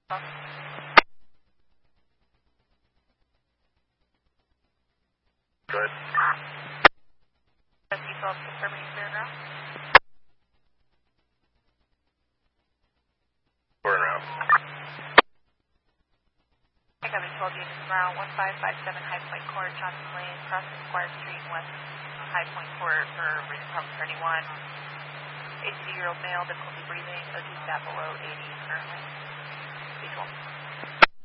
Good. Default confirming clear now. Burn around. I got 12 units around 1557 High Point Court, Johnson Lane, crossing Squire Street, West High Point Court for reason problem 31. 82-year-old male, difficulty breathing, OT stat below 80 currently. Visual.